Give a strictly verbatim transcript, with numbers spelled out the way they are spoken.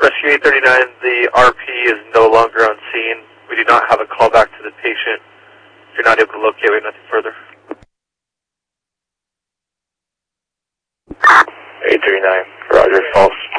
Rescue eight thirty-nine, the R P is no longer on scene. We do not have a callback to the patient. If you're not able to locate, we have nothing further. eight thirty-nine, Roger, false.